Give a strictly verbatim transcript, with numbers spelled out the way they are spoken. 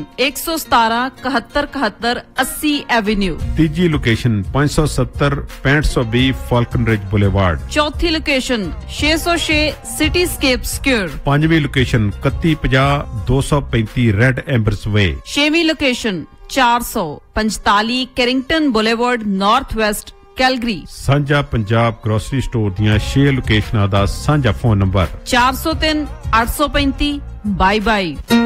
एक सौ सतारह इकहत्तर इकहत्तर अस्सी एवेन्यू। तीजी लोकेशन पाँच सौ सत्तर पैंठ सौ बीस फाल्कन रिज बुलेवार्ड। चौथी लोकेशन छे सौ छे सिटी स्केप स्क्वेयर। पांचवी लोकेशन इकतीस पचास दो सौ पैंतीस रेड एम्बर्स वे। छेवीं लोकेशन चार सौ पंजताली Carrington boulevard north west Calgary. सांझा पंजाब ग्रोसरी स्टोर दियां छे लोकेशनां दा सांझा फोन नंबर चार सौ तीन आठ सौ पैंती। Bye bye.